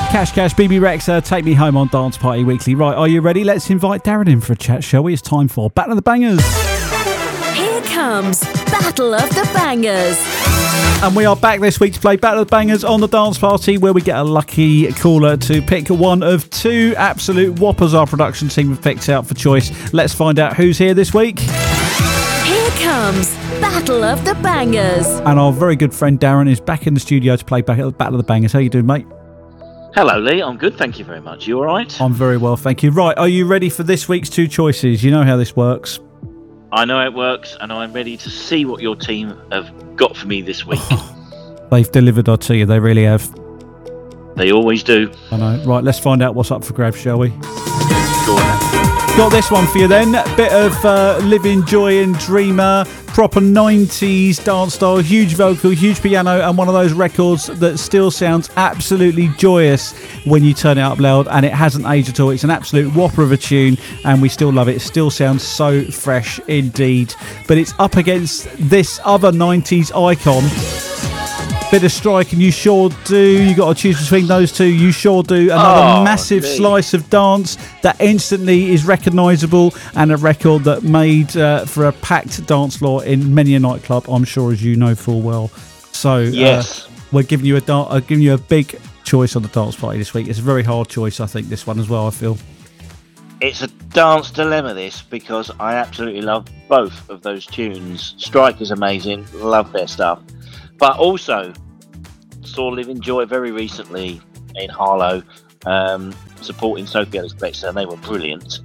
Cash, BB Rex, Take Me Home on Dance Party Weekly. Right, are you ready? Let's invite Darren in for a chat, shall we? It's time for Battle of the Bangers. Here comes Battle of the Bangers. And we are back this week to play Battle of the Bangers on the Dance Party, where we get a lucky caller to pick one of two absolute whoppers our production team have picked out for choice. Let's find out who's here this week. Here comes Battle of the Bangers. And our very good friend Darren is back in the studio to play Battle of the Bangers. How you doing, mate? Hello, Lee. I'm good, thank you very much. You all right? I'm very well, thank you. Right, are you ready for this week's two choices? You know how this works. I know how it works, and I'm ready to see what your team have got for me this week. They've delivered to you, they really have. They always do. I know. Right, let's find out what's up for grabs, shall we? Go on. Got this one for you then. Bit of Living Joy and Dreamer, proper 90s dance style, huge vocal, huge piano, and one of those records that still sounds absolutely joyous when you turn it up loud, and it hasn't aged at all. It's an absolute whopper of a tune, and we still love it. It still sounds so fresh indeed. But it's up against this other 90s icon. Bit of Strike and You Sure Do. You got to choose between those two. You Sure Do. Another massive slice of dance that instantly is recognisable, and a record that made for a packed dance floor in many a nightclub, I'm sure, as you know full well. So yes, we're giving you a big choice on the dance party this week. It's a very hard choice, I think, this one as well, I feel. It's a dance dilemma, this, because I absolutely love both of those tunes. Strike is amazing. Love their stuff. But also saw Living Joy very recently in Harlow, supporting Sophie Ellis-Bextor, and they were brilliant.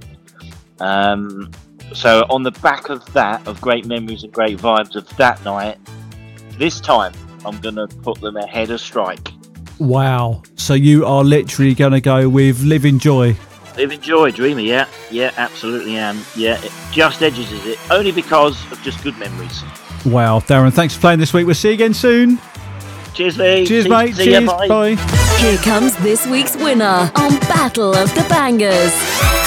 So on the back of that, of great memories and great vibes of that night, this time I'm going to put them ahead of Strike. Wow. So you are literally going to go with Living Joy. Living Joy, Dreamer, yeah, absolutely am. Yeah, it just edges it, only because of just good memories. Wow, Darren, thanks for playing this week. We'll see you again soon. Cheers, Lee. Cheers, mate. See Cheers. ya, bye. Bye. Here comes this week's winner on Battle of the Bangers.